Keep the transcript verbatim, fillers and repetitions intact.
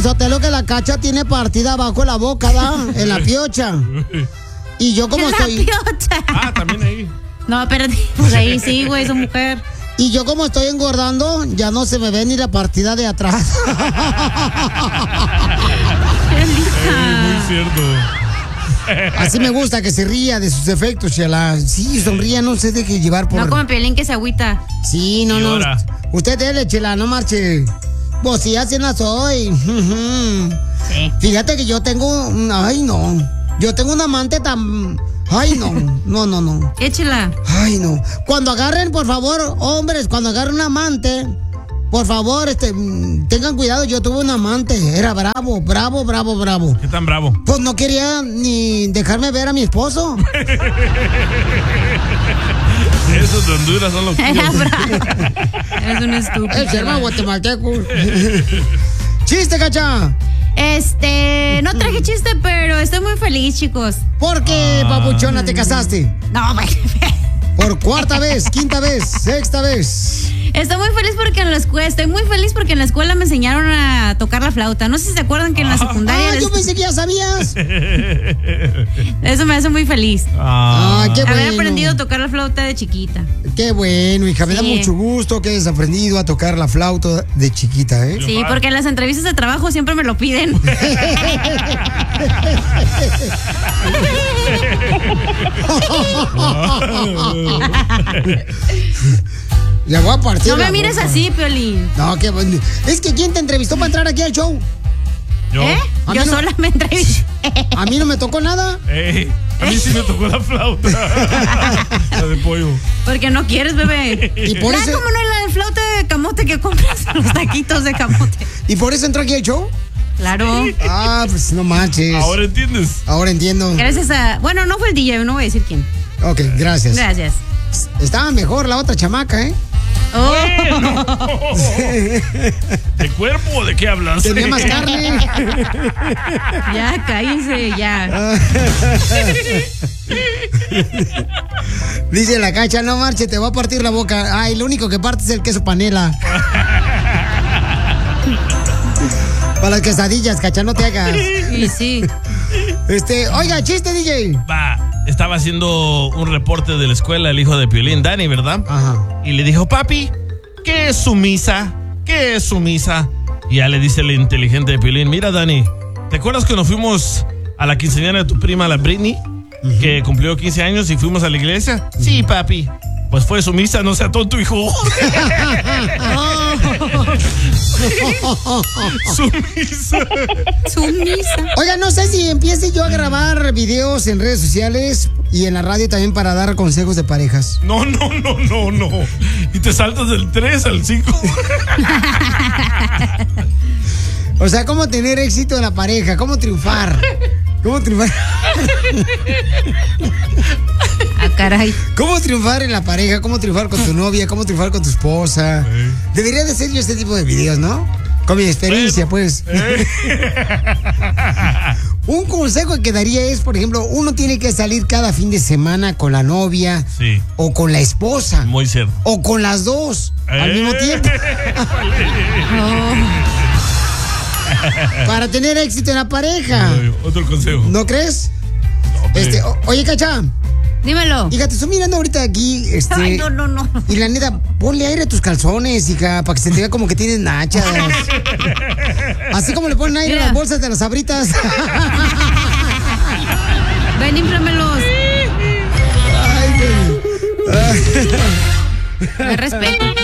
Sotelo, que la Cacha tiene partida abajo la boca, ¿da? En la piocha. Y yo como En estoy... la piocha. Ah, también ahí. No, pero pues ahí sí, güey, su mujer. Y yo como estoy engordando, ya no se me ve ni la partida de atrás. Qué linda. Muy cierto. Así me gusta que se ría de sus efectos, Chela. Sí, sonría, no se deje llevar por... No como Piolín que se agüita. Sí, no, no. Llora. Usted dele, Chela, no marche. Pues sí, así no soy. Sí. Fíjate que yo tengo... Ay, no. Yo tengo un amante tan... Ay, no. No, no, no. Échela. Ay, no. Cuando agarren, por favor, hombres, cuando agarren un amante, por favor, este, mm, tengan cuidado. Yo tuve un amante. Era bravo, bravo, bravo, bravo. ¿Qué tan bravo? Pues no quería ni dejarme ver a mi esposo. Esos de Honduras son los Era tíos. bravo. Es un estúpido. El serma guatemalteco. ¡Chiste, Cacha! Este, no traje chiste, pero estoy muy feliz, chicos. ¿Por qué, papuchona, te casaste? No, güey. Por cuarta vez, quinta vez, sexta vez. Estoy muy feliz porque en la escuela, estoy muy feliz porque en la escuela me enseñaron a tocar la flauta. No sé si se acuerdan que en la secundaria. Ah, les- yo pensé que ya sabías. Eso me hace muy feliz. Ah, Ah, qué Haber bueno. aprendido a tocar la flauta de chiquita. Qué bueno, hija. Me da Sí. mucho gusto que hayas aprendido a tocar la flauta de chiquita, ¿eh? Sí, porque en las entrevistas de trabajo siempre me lo piden. Le voy a partir No me la mires boca. así, Piolín. No, qué bueno. Es que ¿quién te entrevistó para entrar aquí al show? yo. ¿Eh? A Yo mí no- sola me entrevisté. A mí no me tocó nada. Ey, a mí sí me tocó la flauta. La de pollo. Porque no quieres, bebé. Y por Ah, eso, ¿cómo no es la de flauta de camote que compras en los taquitos de camote? y por eso entró aquí al show. Claro. Ah, pues no manches. Ahora entiendes. Ahora entiendo. Gracias a... Bueno, no fue el D J, no voy a decir quién. Ok, gracias. Gracias. Estaba mejor la otra chamaca, ¿eh? Oh. ¿De cuerpo o de qué hablas? Tenía más carne. Ya, cállense, ya. Dice la Cacha, no marche, te va a partir la boca. Ay, lo único que parte es el queso panela. Para las quesadillas, Cacha, no te hagas. Y sí. Este, oiga, chiste, D J. Va, estaba haciendo un reporte de la escuela el hijo de Piolín, Dani, ¿verdad? Ajá. Y le dijo, papi, ¿qué es su misa? ¿Qué es su misa? Y ya le dice el inteligente de Piolín, mira, Dani, ¿te acuerdas que nos fuimos a la quinceañera de tu prima, la Britney? Uh-huh. Que cumplió quince años y fuimos a la iglesia. Uh-huh. Sí, papi. Pues fue su misa, no sea tonto, hijo. Su misa. Su misa. Oiga, no sé si empiece yo a grabar videos en redes sociales y en la radio también para dar consejos de parejas. No, no, no, no, no. Y te saltas del tres al cinco. O sea, cómo tener éxito en la pareja, cómo triunfar. ¿Cómo triunfar? Ah, caray. ¿Cómo triunfar en la pareja? ¿Cómo triunfar con tu novia? ¿Cómo triunfar con tu esposa? Debería de ser yo este tipo de videos, ¿no? Con mi experiencia, pues. Un consejo que daría es, por ejemplo, uno tiene que salir cada fin de semana con la novia. Sí. O con la esposa. Muy cierto. O con las dos eh. al mismo tiempo. Oh. Para tener éxito en la pareja. Otro consejo. ¿No crees? No, este, o, oye, Cacha. Dímelo. Hija, te estoy mirando ahorita aquí. Este, Ay, no, no, no. Y la neta, ponle aire a tus calzones, hija, para que se te vea como que tienes nachas. Así como le ponen aire Mira. a las bolsas de las sabritas. Ven, inflámelos. Ay, Me respeto.